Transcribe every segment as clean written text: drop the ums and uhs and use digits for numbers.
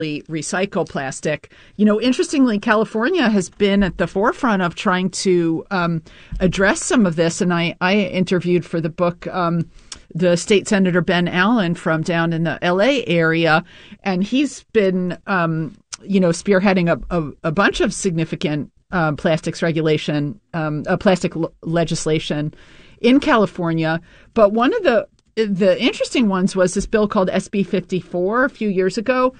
recycle plastic. Interestingly, California has been at the forefront of trying to address some of this. And I interviewed for the book the state senator Ben Allen from down in the LA area, and he's been spearheading a bunch of significant plastics regulation, plastic legislation in California. But one of the interesting ones was this bill called SB 54 a few years ago.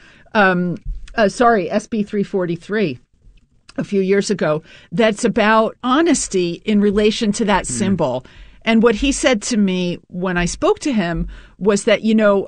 SB 343 a few years ago. That's about honesty in relation to that symbol. And what he said to me when I spoke to him was that,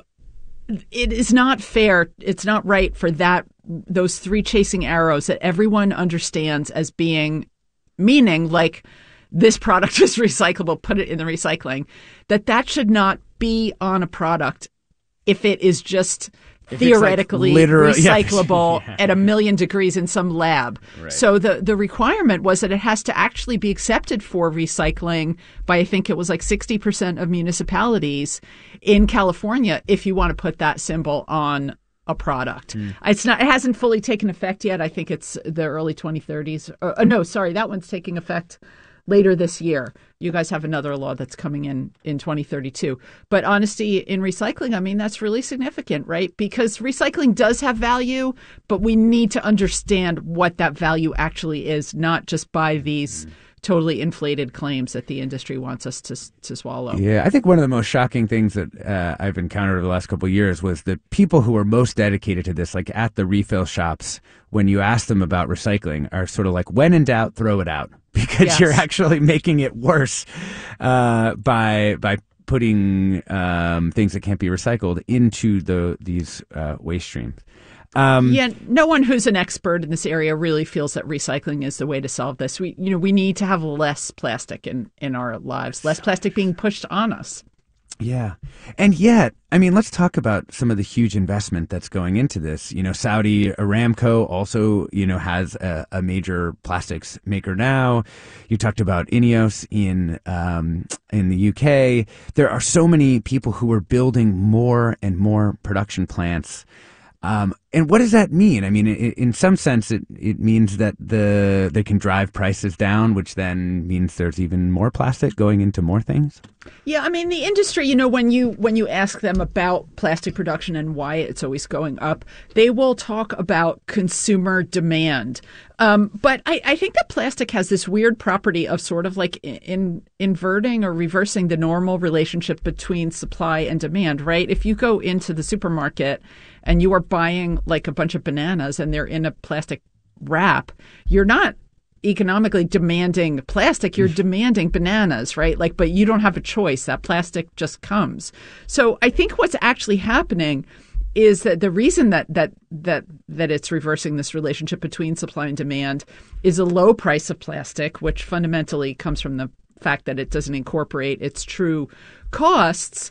it is not fair. It's not right for those three chasing arrows that everyone understands as meaning like this product is recyclable, put it in the recycling, that should not be on a product if it is just theoretically recyclable at 1,000,000 degrees in some lab. Right. So the requirement was that it has to actually be accepted for recycling by, I think it was like 60% of municipalities in California if you want to put that symbol on a product. It hasn't fully taken effect yet. I think it's the early 2030s. That one's taking effect later this year. You guys have another law that's coming in 2032. But honesty in recycling, I mean, that's really significant, right? Because recycling does have value, but we need to understand what that value actually is, not just by these totally inflated claims that the industry wants us to swallow. Yeah, I think one of the most shocking things that I've encountered over the last couple of years was the people who are most dedicated to this, like at the refill shops, when you ask them about recycling, are sort of like, when in doubt, throw it out. Because you're actually making it worse by putting things that can't be recycled into these waste streams. No one who's an expert in this area really feels that recycling is the way to solve this. We need to have less plastic in our lives, less plastic being pushed on us. Yeah. And yet, I mean, let's talk about some of the huge investment that's going into this. Saudi Aramco also, has a major plastics maker now. You talked about INEOS in the UK. There are so many people who are building more and more production plants. And what does that mean? I mean, in some sense, it means that they can drive prices down, which then means there's even more plastic going into more things. Yeah, I mean, the industry, when you ask them about plastic production and why it's always going up, they will talk about consumer demand. But I think that plastic has this weird property of sort of like inverting or reversing the normal relationship between supply and demand, right? If you go into the supermarket and you are buying like a bunch of bananas and they're in a plastic wrap, you're not economically demanding plastic, you're demanding bananas, right? But you don't have a choice. That plastic just comes. So I think what's actually happening is that the reason that it's reversing this relationship between supply and demand is a low price of plastic, which fundamentally comes from the fact that it doesn't incorporate its true costs.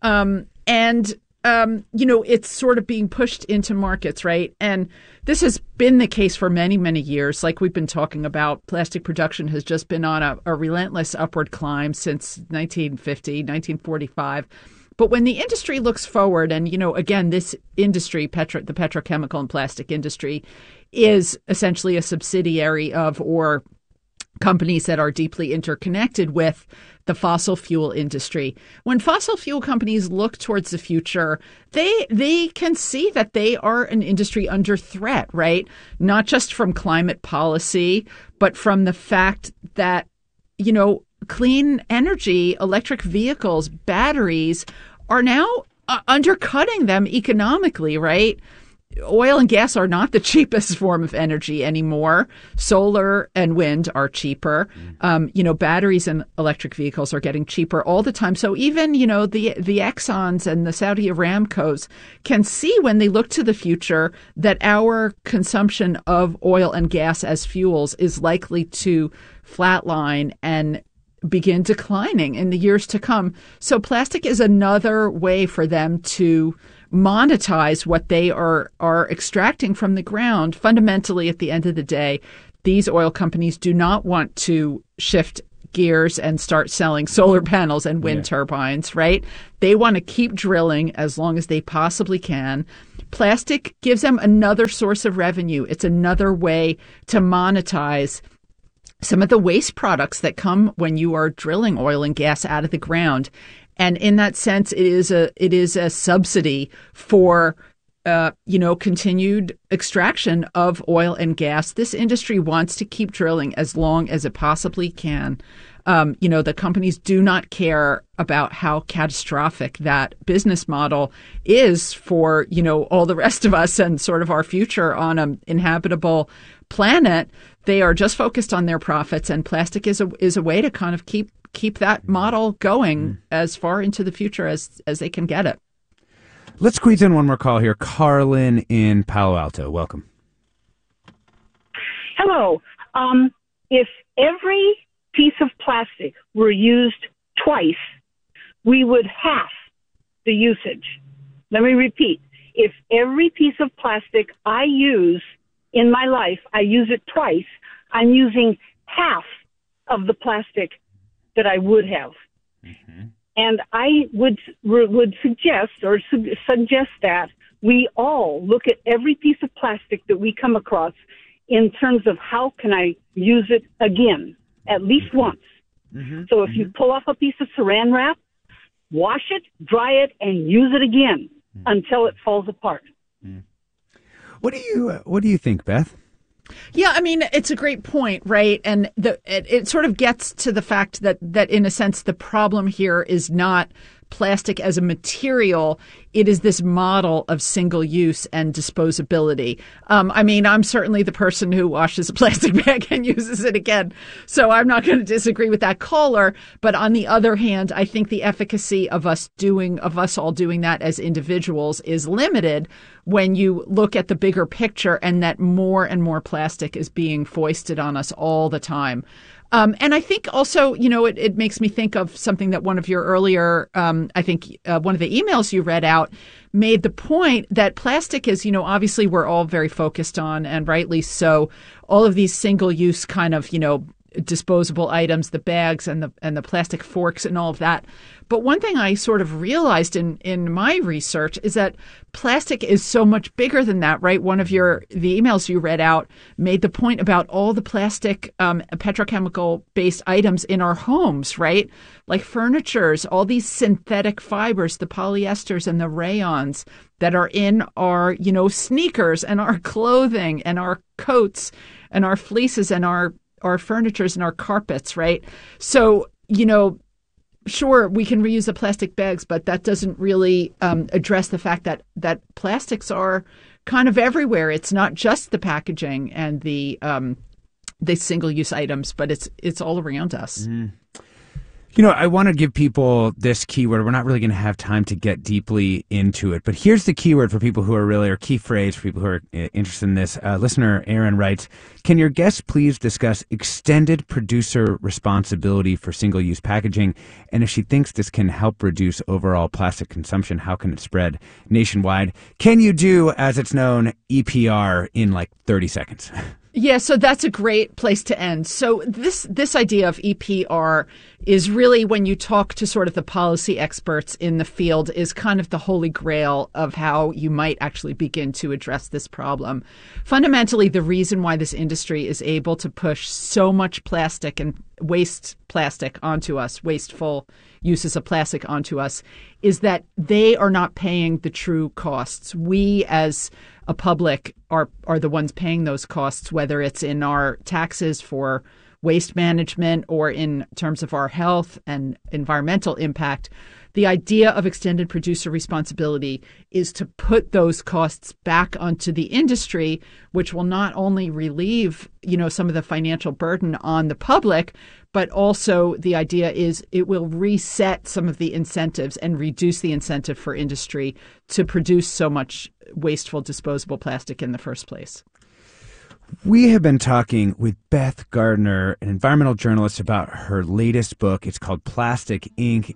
It's sort of being pushed into markets, right? And this has been the case for many, many years. Like we've been talking about, plastic production has just been on a relentless upward climb since 1950, 1945. But when the industry looks forward, and, again, this industry, the petrochemical and plastic industry, is essentially a subsidiary of or companies that are deeply interconnected with the fossil fuel industry. When fossil fuel companies look towards the future, they can see that they are an industry under threat, right? Not just from climate policy, but from the fact that, clean energy, electric vehicles, batteries are now undercutting them economically, right? Oil and gas are not the cheapest form of energy anymore. Solar and wind are cheaper. Batteries and electric vehicles are getting cheaper all the time. So even, the Exxons and the Saudi Aramcos can see when they look to the future that our consumption of oil and gas as fuels is likely to flatline and begin declining in the years to come. So plastic is another way for them to monetize what they are extracting from the ground. Fundamentally, at the end of the day, these oil companies do not want to shift gears and start selling solar panels and wind turbines, right? They want to keep drilling as long as they possibly can, Plastic gives them another source of revenue. It's another way to monetize some of the waste products that come when you are drilling oil and gas out of the ground. And in that sense, it is a subsidy for continued extraction of oil and gas. This industry wants to keep drilling as long as it possibly can. The companies do not care about how catastrophic that business model is for, all the rest of us and sort of our future on an inhabitable planet. They are just focused on their profits, and plastic is a way to kind of keep that model going as far into the future as they can get it. Let's squeeze in one more call here. Carlin in Palo Alto. Welcome. Hello. If every piece of plastic were used twice, we would half the usage. Let me repeat. If every piece of plastic I use in my life, I use it twice, I'm using half of the plastic that I would have. Mm-hmm. And I would suggest that we all look at every piece of plastic that we come across in terms of how can I use it again, at least once. Mm-hmm. So if you pull off a piece of saran wrap, wash it, dry it, and use it again until it falls apart. What do you think, Beth? Yeah, I mean, it's a great point, right? And it sort of gets to the fact that in a sense, the problem here is not plastic as a material. It is this model of single use and disposability. I'm certainly the person who washes a plastic bag and uses it again. So I'm not going to disagree with that caller. But on the other hand, I think the efficacy of us all doing that as individuals is limited when you look at the bigger picture and that more and more plastic is being foisted on us all the time. And I think also, it makes me think of something that one of your earlier, one of the emails you read out made the point that plastic is, obviously we're all very focused on, and rightly so, all of these single-use kind of, disposable items, the bags and the plastic forks and all of that. But one thing I sort of realized in my research is that plastic is so much bigger than that, right? One of the emails you read out made the point about all the plastic petrochemical-based items in our homes, right? Like furnitures, all these synthetic fibers, the polyesters and the rayons that are in our, sneakers and our clothing and our coats and our fleeces and our furnitures and our carpets, right? So, sure, we can reuse the plastic bags, but that doesn't really address the fact that plastics are kind of everywhere. It's not just the packaging and the single-use items, but it's all around us. Mm. I want to give people this keyword. We're not really going to have time to get deeply into it, but here's the keyword for people who are really, or key phrase for people who are interested in this. Listener Aaron writes, can your guest please discuss extended producer responsibility for single-use packaging? And if she thinks this can help reduce overall plastic consumption, how can it spread nationwide? Can you do, as it's known, EPR in like 30 seconds? Yeah, so that's a great place to end. So this idea of EPR is really, when you talk to sort of the policy experts in the field, is kind of the holy grail of how you might actually begin to address this problem. Fundamentally, the reason why this industry is able to push so much plastic and waste plastic onto us, wasteful uses of plastic onto us, is that they are not paying the true costs. We as a public are the ones paying those costs, whether it's in our taxes for waste management or in terms of our health and environmental impact. The idea of extended producer responsibility is to put those costs back onto the industry, which will not only relieve, some of the financial burden on the public, but also the idea is it will reset some of the incentives and reduce the incentive for industry to produce so much wasteful disposable plastic in the first place. We have been talking with Beth Gardner, an environmental journalist, about her latest book. It's called Plastic Inc.